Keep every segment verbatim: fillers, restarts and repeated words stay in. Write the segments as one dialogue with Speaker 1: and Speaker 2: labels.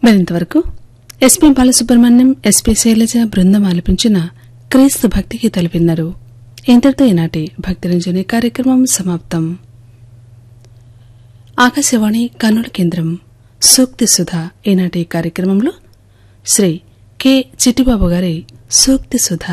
Speaker 1: మరింతవరకు SP Balasubrahmanyam, SP Shailaja బృందం ఆలపించిన క్రీస్తు భక్తి గీతాలు విన్నారు. ఇంతటితో ఈనాటి భక్తిరంజని కార్యక్రమం సమాప్తం. ఆకాశవాణి కర్నూలు కేంద్రం సూక్తి సుధ. ఈనాటి కార్యక్రమంలో శ్రీ కె చిట్టిబాబు గారి సూక్తి సుధ.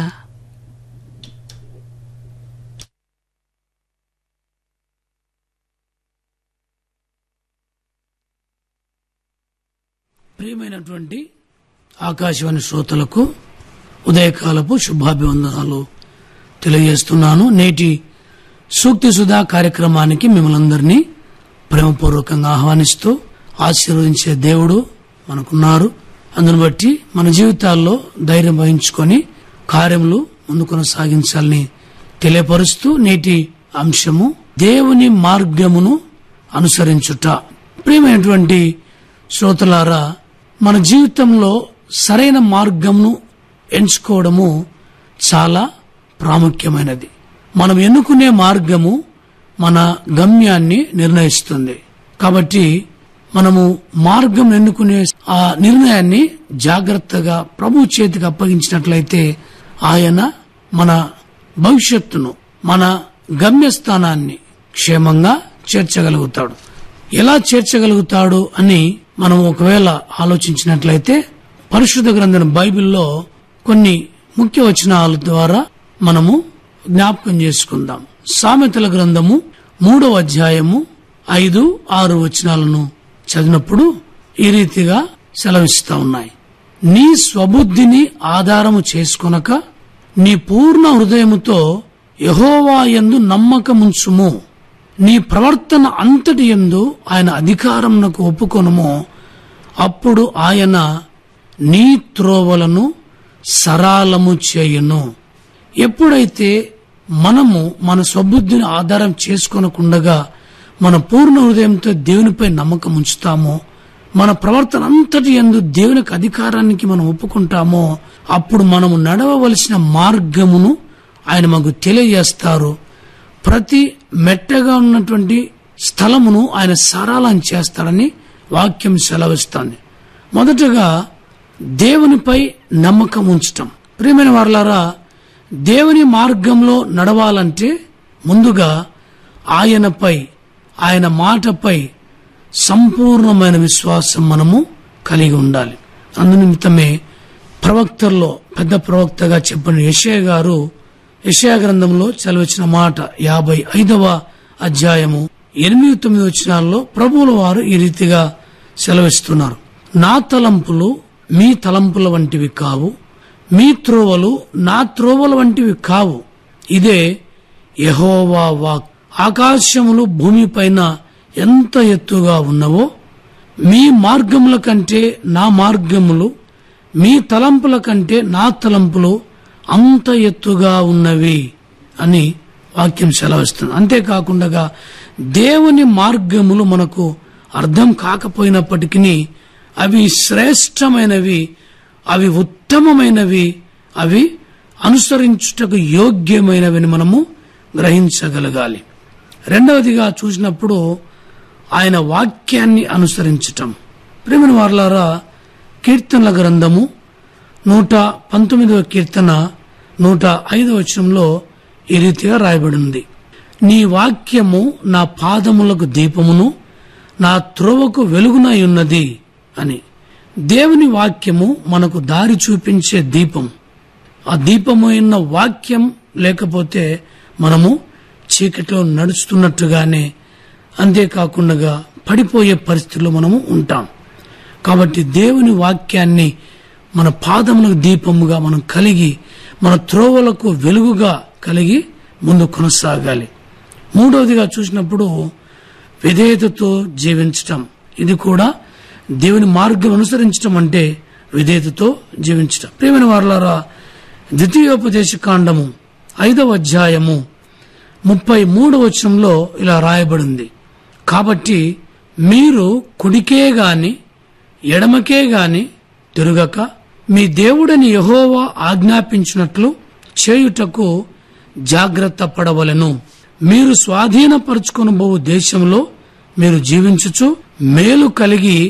Speaker 2: ప్రియమైనటువంటి ఆకాశవాణి శ్రోతలకు ఉదయకాలపు శుభాభివందనాలు తెలియజేస్తున్నాను. నేటి సూక్తి సుధా కార్యక్రమానికి మిమ్మల్ని అందరినీ ప్రేమపూర్వకంగా ఆహ్వానిస్తూ ఆశీర్వదించే దేవుడు మనకున్నారు. అందును బట్టి మన జీవితాల్లో ధైర్యం వహించుకొని కార్యములు ముందు కొనసాగించాలని తెలియపరుస్తూ నేటి అంశము దేవుని మార్గమును అనుసరించుట. ప్రియమైనటువంటి శ్రోతలారా, మన జీవితంలో సరైన మార్గంను ఎంచుకోవడము చాలా ప్రాముఖ్యమైనది. మనం ఎన్నుకునే మార్గము మన గమ్యాన్ని నిర్ణయిస్తుంది. కాబట్టి మనము మార్గం ఎన్నుకునే ఆ నిర్ణయాన్ని జాగ్రత్తగా ప్రభు చేతికి అప్పగించినట్లయితే ఆయన మన భవిష్యత్తును, మన గమ్యస్థానాన్ని క్షేమంగా చేర్చగలుగుతాడు. ఎలా చేర్చగలుగుతాడు అని మనం ఒకవేళ ఆలోచించినట్లయితే పరిశుద్ధ గ్రంథం బైబిల్లో కొన్ని ముఖ్య వచనాల ద్వారా మనము జ్ఞాపకం చేసుకుందాం. సామెతల గ్రంథము మూడవ అధ్యాయము ఐదు ఆరు వచనాలను చదివినప్పుడు ఈ రీతిగా సెలవిస్తా ఉన్నాయి. నీ స్వబుద్ధిని ఆధారము చేసుకొనక నీ పూర్ణ హృదయముతో యెహోవా యందు నమ్మకముంచుము. నీ ప్రవర్తన అంతటి యందు ఆయన అధికారమునకు ఒప్పుకొనుము. అప్పుడు ఆయన నీ త్రోవలను సరళము చేయును. ఎప్పుడైతే మనము మన స్వబుద్ధిని ఆధారం చేసుకొనకుండగా మన పూర్ణ హృదయంతో దేవునిపై నమ్మకం ఉంచుతామో, మన ప్రవర్తన అంతటి యందు దేవునికి అధికారానికి మనం ఒప్పుకుంటామో, అప్పుడు మనము నడవవలసిన మార్గమును ఆయన మాకు తెలియజేస్తారు. ప్రతి మెట్టగా ఉన్నటువంటి స్థలమును ఆయన సరళం చేస్తాడని వాక్యం సెలవిస్తుంది. మొదటగా దేవునిపై నమ్మకం ఉంచటం. ప్రియమైన వారలారా, దేవుని మార్గంలో నడవాలంటే ముందుగా ఆయనపై, ఆయన మాటపై సంపూర్ణమైన విశ్వాసం మనము కలిగి ఉండాలి. అందునిమిత్తమే ప్రవక్తల్లో పెద్ద ప్రవక్తగా చెప్పిన యెషయా గారు యెషయా గ్రంథంలో చదివించిన మాట యాభై ఐదవ అధ్యాయము ఎనిమిది తొమ్మిది వచనాల్లో ప్రభువుల వారు ఈ రీతిగా సెలవిస్తున్నారు. నా తలంపులు మీ తలంపుల వంటివి కావు, మీ త్రోవలు నా త్రోవల వంటివి కావు. ఇదే యెహోవా వాక్. ఆకాశములు భూమిపైన ఎంత ఎత్తుగా ఉన్నవో మీ మార్గముల కంటే నా మార్గములు, మీ తలంపుల కంటే నా తలంపులు అంత ఎత్తుగా ఉన్నవి అని వాక్యం సెలవిస్తుంది. అంతేకాకుండా దేవుని మార్గములు మనకు అర్థం కాకపోయినప్పటికీ అవి శ్రేష్టమైనవి, అవి ఉత్తమమైనవి, అవి అనుసరించుటకు యోగ్యమైనవి మనము గ్రహించగలగాలి. రెండవదిగా చూసినప్పుడు ఆయన వాక్యాన్ని అనుసరించటం. ప్రియమైన వారలారా, కీర్తనల గ్రంథము నూట పంతొమ్మిదవ కీర్తన నూట ఐదవ వచనంలో ఈ రీతిగా రాయబడింది. నీ వాక్యము నా పాదములకు దీపమును నా త్రోవకు వెలుగునై ఉన్నది అని. దేవుని వాక్యము మనకు దారి చూపించే దీపం. ఆ దీపమైన వాక్యం లేకపోతే మనము చీకటిలో నడుస్తున్నట్టుగానే, అంతేకాకుండా పడిపోయే పరిస్థితుల్లో మనము ఉంటాం. కాబట్టి దేవుని వాక్యాన్ని మన పాదములకు దీపముగా మనం కలిగి, మన త్రోవలకు వెలుగుగా కలిగి ముందు కొనసాగాలి. మూడవదిగా చూసినప్పుడు విధేయతతో జీవించటం. ఇది కూడా దేవుని మార్గం అనుసరించటం అంటే విధేయతతో జీవించటం. ప్రియమైన వారలారా, ద్వితీయోపదేశ కాండము ఐదవ అధ్యాయము ముప్పై మూడవ వచనంలో ఇలా రాయబడింది. కాబట్టి మీరు కుడికే గాని ఎడమకే గాని తిరుగక మీ దేవుడని యెహోవా ఆజ్ఞాపించినట్లు చేయుటకు జాగ్రత్త పడవలెను. మీరు స్వాధీనపరుచుకొనబోవు దేశంలో మీరు జీవించుచు మేలు కలిగి